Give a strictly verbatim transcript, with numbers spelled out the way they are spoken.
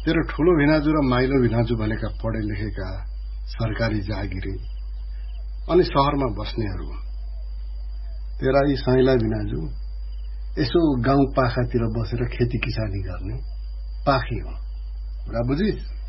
तेरो ठूलो भिनाजु र माइलो भिनाजु भनेका पढे लेखेका सरकारी जागिरे अनि शहरमा बस्नेहरू, तेरा यी साइला भिनाजु यसो गाउँ पाखातिर बसेर खेती किसानी गर्ने पाखी हो। कुरा बुझिस्?